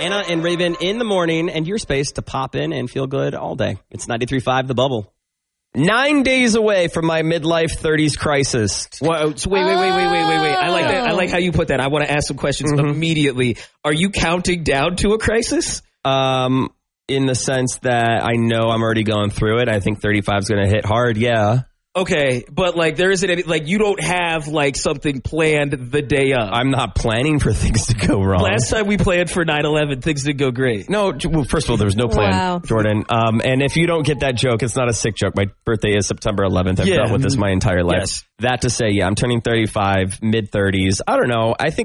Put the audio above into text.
Anna and Raven in the morning, and your space to pop in and feel good all day. It's 93.5 The Bubble. 9 days away from my midlife 30s crisis. Whoa, so wait. I like that. I like how you put that. I want to ask some questions immediately. Are you counting down to a crisis? In the sense that I know I'm already going through it. I think 35 is going to hit hard. Yeah. Okay, but like there isn't any, like you don't have like something planned the day of. I'm not planning for things to go wrong. Last time we planned for 9/11, things didn't go great. No, well, first of all, there was no plan, Jordan. And if you don't get that joke, it's not a sick joke. My birthday is September 11th. I've dealt with this my entire life. Yes. That to say, I'm turning 35, mid-30s. I don't know. I think